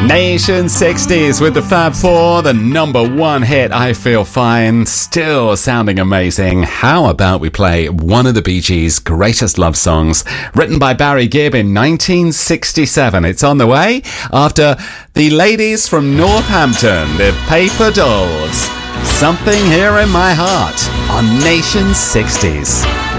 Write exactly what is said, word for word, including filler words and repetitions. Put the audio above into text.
Nation sixties with the Fab Four, the number one hit, I Feel Fine, still sounding amazing. How about we play one of the Bee Gees' greatest love songs, written by Barry Gibb in nineteen sixty-seven. It's on the way after the ladies from Northampton, the Paper Dolls. Something Here in My Heart on Nation sixties.